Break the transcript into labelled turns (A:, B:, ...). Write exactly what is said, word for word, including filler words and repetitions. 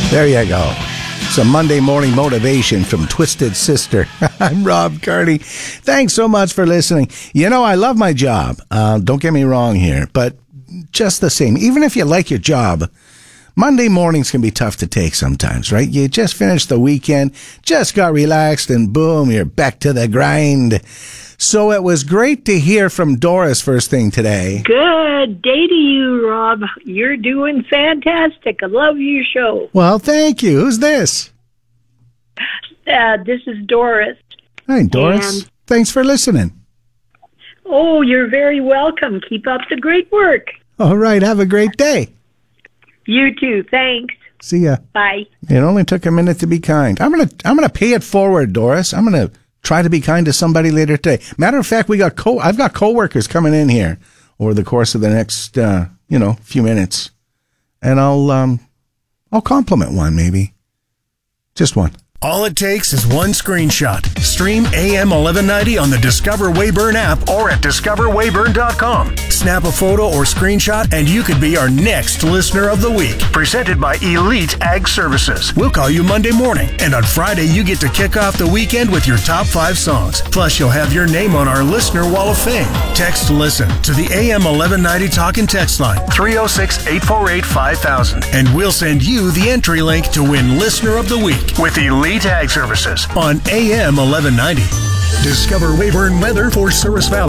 A: There you go. Some Monday morning motivation from Twisted Sister. I'm Rob Carney. Thanks so much for listening. You know, I love my job. Uh, don't get me wrong here, but just the same, even if you like your job, Monday mornings can be tough to take sometimes, right? You just finished the weekend, just got relaxed, and boom, you're back to the grind. So it was great to hear from Doris first thing today.
B: Good day to you, Rob. You're doing fantastic. I love your show.
A: Well, thank you. Who's this?
B: Uh, this is Doris.
A: Hi, Doris.
B: And,
A: Thanks for listening.
B: oh, you're very welcome. Keep up the great work.
A: All right. Have a great day.
B: You too. Thanks.
A: See ya.
B: Bye.
A: It only took a minute to be kind. I'm gonna I'm gonna pay it forward, Doris. I'm gonna try to be kind to somebody later today. Matter of fact, we got co I've got coworkers coming in here over the course of the next uh, you know few minutes, and I'll um I'll compliment one maybe, just one.
C: All it takes is one screenshot. Stream A M eleven ninety on the Discover Weyburn app or at discover weyburn dot com. Snap a photo or screenshot and you could be our next listener of the week. Presented by Elite Ag Services. We'll call you Monday morning, and on Friday you get to kick off the weekend with your top five songs. Plus you'll have your name on our Listener Wall of Fame. Text LISTEN to the A M eleven ninety talk and text line three oh six, eight four eight, five thousand, and we'll send you the entry link to win Listener of the Week with Elite Ag Services on A M eleven ninety. Discover Weyburn weather for Souris Valley.